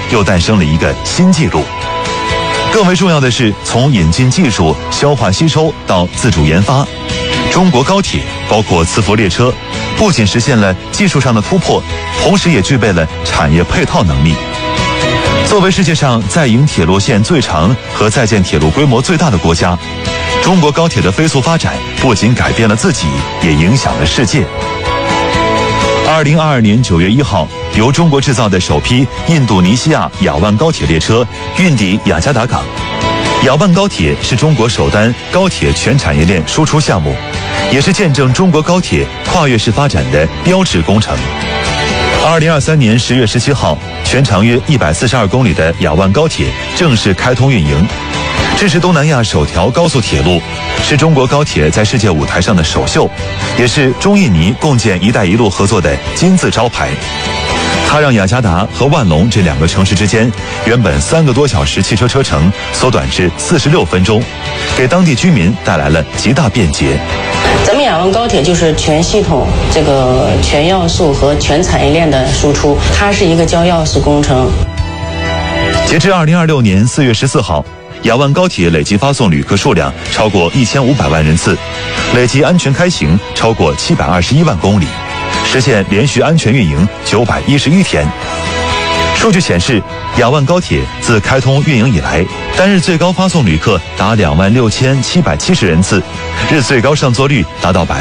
又诞生了一个新纪录。更为重要的是，从引进技术、消化吸收到自主研发，中国高铁包括磁浮列车，不仅实现了技术上的突破，同时也具备了产业配套能力。作为世界上在营铁路线最长和在建铁路规模最大的国家，中国高铁的飞速发展不仅改变了自己，也影响了世界。2022年9月1号，由中国制造的首批印度尼西亚雅万高铁列车运抵雅加达港。雅万高铁是中国首单高铁全产业链输出项目，也是见证中国高铁跨越式发展的标志工程。2023年10月17号，全长约142公里的雅万高铁正式开通运营。这是东南亚首条高速铁路，是中国高铁在世界舞台上的首秀，也是中印尼共建“一带一路”合作的金字招牌。它让雅加达和万隆这两个城市之间原本3个多小时汽车车程缩短至46分钟，给当地居民带来了极大便捷。 咱们雅万高铁就是全系统、全要素和全产业链的输出，它是一个交要素工程。 截至2026年4月14号，雅万高铁累计发送旅客数量超过1500万人次，累计安全开行超过721万公里，实现连续安全运营911天。数据显示，雅万高铁自开通运营以来，单日最高发送旅客达26770人次，日最高上座率达到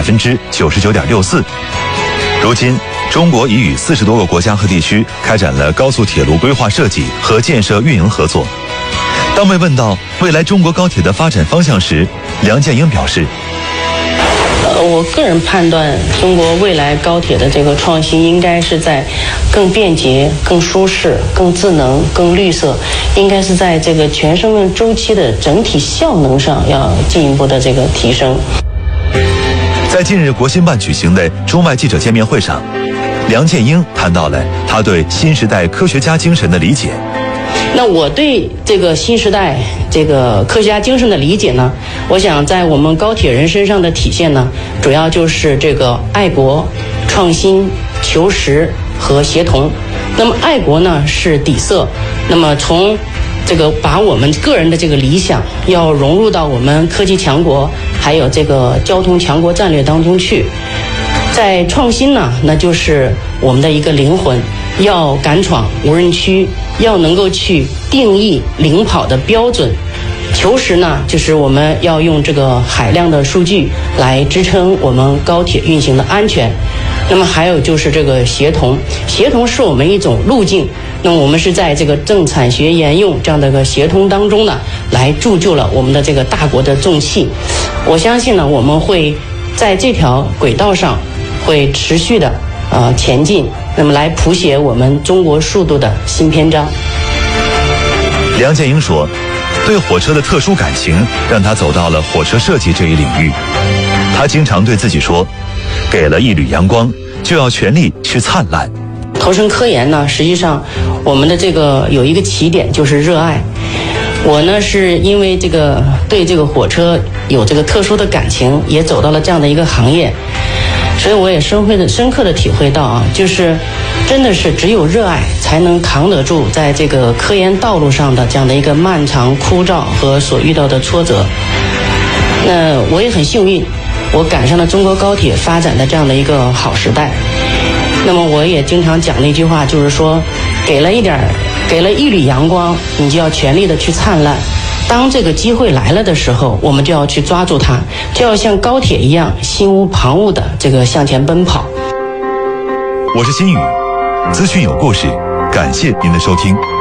99.64%。如今，中国已与40多个国家和地区开展了高速铁路规划设计和建设运营合作。当被问到未来中国高铁的发展方向时，梁建英表示， 我个人判断，中国未来高铁的这个创新应该是在更便捷、更舒适、更智能、更绿色，应该是在这个全生命周期的整体效能上要进一步的这个提升。 在近日国新办举行的中外记者见面会上，梁建英谈到了他对新时代科学家精神的理解。 那我对这个新时代这个科学家精神的理解呢，我想在我们高铁人身上的体现呢，主要就是这个爱国、创新、求实和协同。那么爱国呢是底色，那么从这个把我们个人的这个理想要融入到我们科技强国还有这个交通强国战略当中去。在创新呢，那就是我们的一个灵魂，要敢闯无人区，要能够去定义领跑的标准。求实呢，就是我们要用这个海量的数据来支撑我们高铁运行的安全。那么还有就是这个协同，协同是我们一种路径。那么我们是在这个政产学研用这样的一个协同当中呢，来铸就了我们的这个大国的重器。我相信呢，我们会在这条轨道上会持续的前进，那么来谱写我们中国速度的新篇章。 梁建英说，对火车的特殊感情让他走到了火车设计这一领域。他经常对自己说，给了一缕阳光，就要全力去灿烂。 投身科研呢，实际上我们的这个有一个起点就是热爱。我呢是因为这个对这个火车有这个特殊的感情，也走到了这样的一个行业，所以我也深刻的体会到啊，就是真的是只有热爱才能扛得住在这个科研道路上的这样的一个漫长枯燥和所遇到的挫折。那我也很幸运，我赶上了中国高铁发展的这样的一个好时代。那么我也经常讲那句话，就是说给了一缕阳光，你就要全力的去灿烂。当这个机会来了的时候，我们就要去抓住它，就要像高铁一样心无旁骛的这个向前奔跑。 我是新宇，资讯有故事，感谢您的收听。